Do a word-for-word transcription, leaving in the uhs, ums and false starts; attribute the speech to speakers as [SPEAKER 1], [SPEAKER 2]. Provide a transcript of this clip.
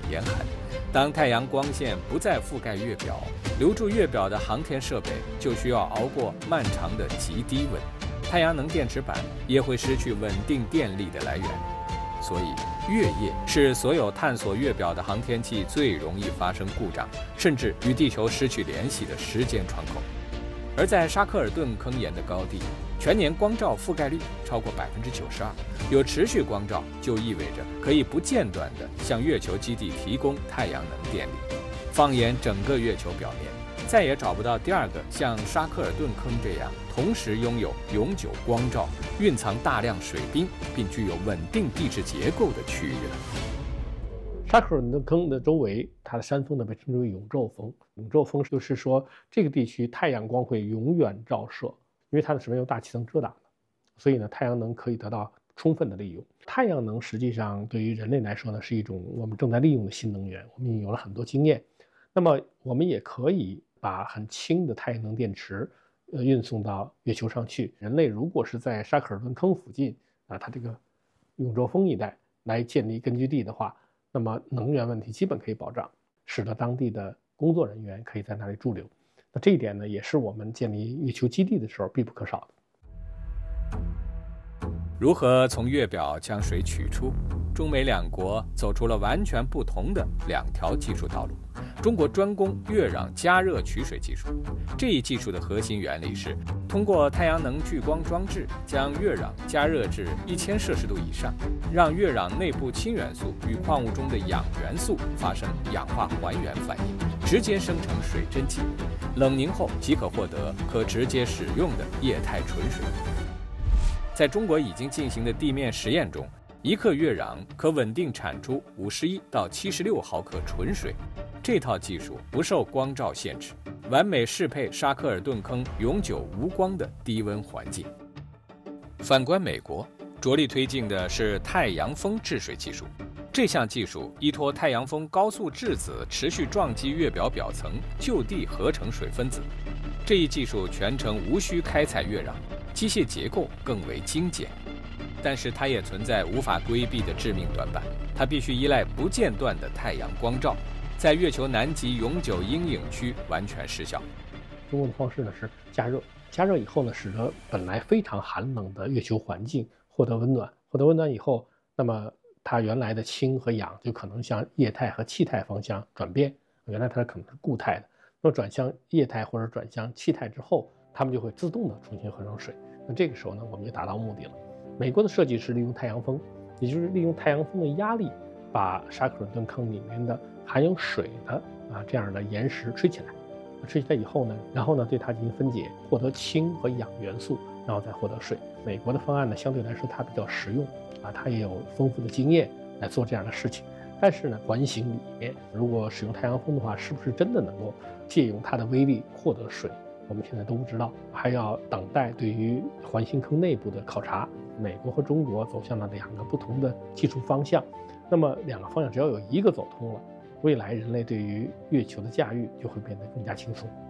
[SPEAKER 1] 严寒。当太阳光线不再覆盖月表，留住月表的航天设备就需要熬过漫长的极低温，太阳能电池板也会失去稳定电力的来源。所以，月夜是所有探索月表的航天器最容易发生故障，甚至与地球失去联系的时间窗口。而在沙克尔顿坑岩的高地，全年光照覆盖率超过百分之九十二，有持续光照就意味着可以不间断地向月球基地提供太阳能电力。放眼整个月球表面，再也找不到第二个像沙克尔顿坑这样同时拥有永久光照、蕴藏大量水冰并具有稳定地质结构的区域了。
[SPEAKER 2] 沙克尔顿坑的周围，它的山峰呢被称之为永昼峰。永昼峰就是说，这个地区太阳光会永远照射，因为它的什么由大气层遮挡的，所以呢，太阳能可以得到充分的利用。太阳能实际上对于人类来说呢，是一种我们正在利用的新能源，我们已经有了很多经验。那么我们也可以把很轻的太阳能电池，呃，运送到月球上去。人类如果是在沙克尔顿坑附近啊，它这个永昼峰一带来建立根据地的话，那么能源问题基本可以保障，使得当地的工作人员可以在那里驻留。那这一点呢，也是我们建立月球基地的时候必不可少的。
[SPEAKER 1] 如何从月表将水取出？中美两国走出了完全不同的两条技术道路。中国专攻月壤加热取水技术，这一技术的核心原理是通过太阳能聚光装置将月壤加热至一千摄氏度以上，让月壤内部氢元素与矿物中的氧元素发生氧化还原反应，直接生成水蒸气，冷凝后即可获得可直接使用的液态纯水。在中国已经进行的地面实验中，一克月壤可稳定产出五十一到七十六毫克纯水。这套技术不受光照限制，完美适配沙克尔顿坑永久无光的低温环境。反观美国，着力推进的是太阳风制水技术。这项技术依托太阳风高速质子持续撞击月表表层，就地合成水分子。这一技术全程无需开采月壤，机械结构更为精简。但是它也存在无法规避的致命短板，它必须依赖不间断的太阳光照，在月球南极永久阴影区完全失效。
[SPEAKER 2] 中国的方式呢是加热，加热以后呢，使得本来非常寒冷的月球环境获得温暖，获得温暖以后，那么它原来的氢和氧就可能向液态和气态方向转变，原来它可能是固态的，那么转向液态或者转向气态之后，它们就会自动的重新合成水。那这个时候呢，我们就达到目的了。美国的设计是利用太阳风，也就是利用太阳风的压力，把沙克尔顿坑里面的含有水的啊这样的岩石吹起来，吹起来以后呢，然后呢对它进行分解，获得氢和氧元素，然后再获得水。美国的方案呢相对来说它比较实用啊，它也有丰富的经验来做这样的事情。但是呢，环形里面如果使用太阳风的话，是不是真的能够借用它的威力获得水？我们现在都不知道，还要等待对于环形坑内部的考察。美国和中国走向了两个不同的技术方向，那么两个方向只要有一个走通了，未来人类对于月球的驾驭就会变得更加轻松。